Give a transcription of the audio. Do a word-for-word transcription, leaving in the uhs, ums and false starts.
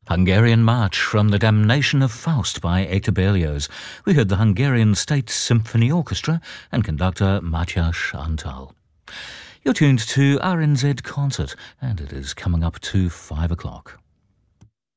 Hungarian March from the Damnation of Faust by Hector Berlioz. We heard the Hungarian State Symphony Orchestra and conductor Mátyás Antal. You're tuned to R N Z Concert, and it is coming up to five o'clock.